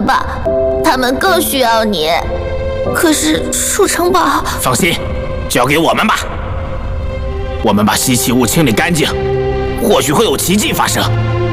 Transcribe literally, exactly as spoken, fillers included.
吧，他们更需要你。可是树城堡…… 放心，交给我们吧。我们把稀奇物清理干净，或许会有奇迹发生。